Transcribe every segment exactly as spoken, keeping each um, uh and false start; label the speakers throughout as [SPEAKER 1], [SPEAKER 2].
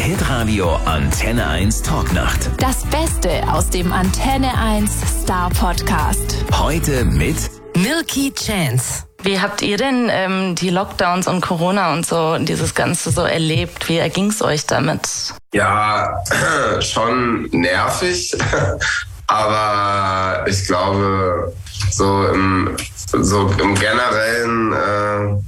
[SPEAKER 1] Hitradio Antenne eins Talknacht.
[SPEAKER 2] Das Beste aus dem Antenne eins Star Podcast.
[SPEAKER 1] Heute mit
[SPEAKER 3] Milky Chance.
[SPEAKER 4] Wie habt ihr denn ähm, die Lockdowns und Corona und so, dieses Ganze so erlebt? Wie erging's euch damit?
[SPEAKER 5] Ja, schon nervig, aber ich glaube, so im, so im generellen äh,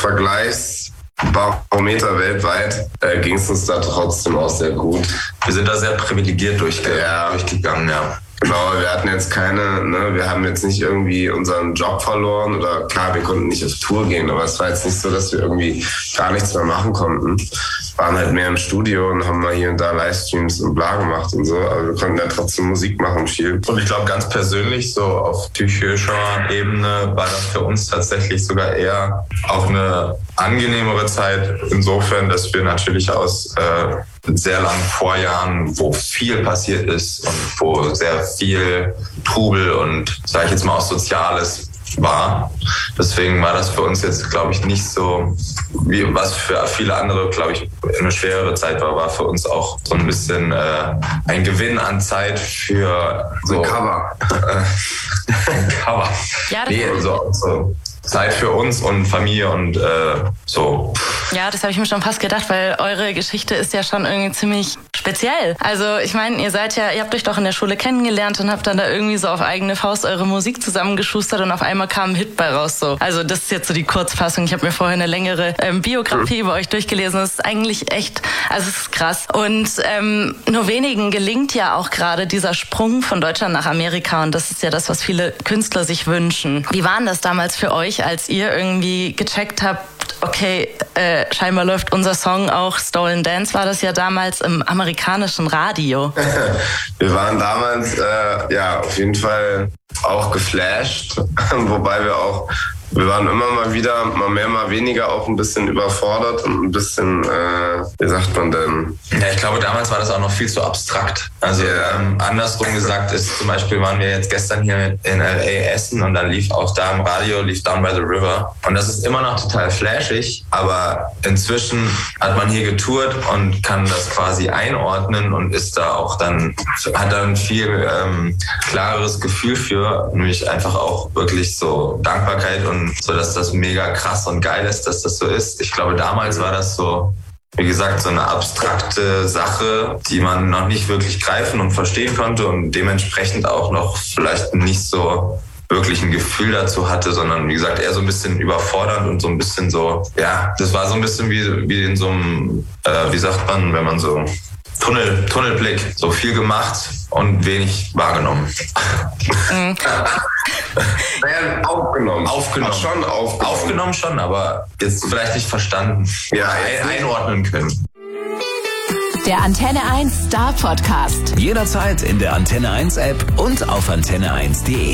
[SPEAKER 5] Vergleichsbarometer weltweit äh, ging es uns da trotzdem auch sehr gut.
[SPEAKER 6] Wir sind da sehr privilegiert durchge- ja. durchgegangen, ja.
[SPEAKER 5] Genau, wir hatten jetzt keine, ne, wir haben jetzt nicht irgendwie unseren Job verloren oder klar, wir konnten nicht auf Tour gehen, aber es war jetzt nicht so, dass wir irgendwie gar nichts mehr machen konnten. Waren halt mehr im Studio und haben mal hier und da Livestreams und bla gemacht und so, aber wir konnten ja trotzdem Musik machen viel.
[SPEAKER 6] Und ich glaube ganz persönlich, so auf psychischer Ebene war das für uns tatsächlich sogar eher auch eine angenehmere Zeit, insofern, dass wir natürlich aus äh, sehr langen Vorjahren, wo viel passiert ist und wo sehr viel Trubel und, sage ich jetzt mal, auch Soziales war. Deswegen war das für uns jetzt, glaube ich, nicht so, wie was für viele andere, glaube ich, eine schwerere Zeit war, war für uns auch so ein bisschen äh, ein Gewinn an Zeit für so
[SPEAKER 5] ein Cover.
[SPEAKER 6] Äh, ein Cover.
[SPEAKER 4] Ja, das
[SPEAKER 6] nee, so, so Zeit für uns und Familie und äh, so.
[SPEAKER 4] Ja, das habe ich mir schon fast gedacht, weil eure Geschichte ist ja schon irgendwie ziemlich speziell. Also ich meine, ihr seid ja, ihr habt euch doch in der Schule kennengelernt und habt dann da irgendwie so auf eigene Faust eure Musik zusammengeschustert und auf einmal kam ein Hit bei raus. So. Also das ist jetzt so die Kurzfassung. Ich habe mir vorher eine längere ähm, Biografie über euch durchgelesen. Das ist eigentlich echt, also es ist krass. Und ähm, nur wenigen gelingt ja auch gerade dieser Sprung von Deutschland nach Amerika und das ist ja das, was viele Künstler sich wünschen. Wie war denn das damals für euch, als ihr irgendwie gecheckt habt, okay, äh, scheinbar läuft unser Song auch, Stolen Dance war das ja damals im amerikanischen Radio.
[SPEAKER 5] Wir waren damals äh, ja auf jeden Fall auch geflasht, wobei wir auch, wir waren immer mal wieder, mal mehr, mal weniger auch ein bisschen überfordert und ein bisschen, äh, wie sagt man denn?
[SPEAKER 6] Ja, ich glaube, damals war das auch noch viel zu abstrakt. Also yeah. ähm, andersrum gesagt ist, zum Beispiel waren wir jetzt gestern hier in L A essen und dann lief auch da im Radio, lief Down by the River. Und das ist immer noch total flashig, aber inzwischen hat man hier getourt und kann das quasi einordnen und ist da auch dann, hat da ein viel ähm, klareres Gefühl für, nämlich einfach auch wirklich so Dankbarkeit und so, dass das mega krass und geil ist, dass das so ist. Ich glaube, damals war das so, wie gesagt, so eine abstrakte Sache, die man noch nicht wirklich greifen und verstehen konnte und dementsprechend auch noch vielleicht nicht so wirklich ein Gefühl dazu hatte, sondern wie gesagt eher so ein bisschen überfordernd und so ein bisschen so, ja, das war so ein bisschen wie, wie in so einem, äh, wie sagt man, wenn man so Tunnel, Tunnelblick, so viel gemacht und wenig wahrgenommen.
[SPEAKER 4] Mhm.
[SPEAKER 5] Naja, aufgenommen.
[SPEAKER 6] Aufgenommen.
[SPEAKER 5] Ach, schon aufgenommen.
[SPEAKER 6] Aufgenommen schon, aber jetzt vielleicht nicht verstanden.
[SPEAKER 5] Ja,
[SPEAKER 6] ein, einordnen können.
[SPEAKER 2] Der Antenne eins Star Podcast.
[SPEAKER 1] jederzeit in der Antenne eins App und auf antenne eins punkt de.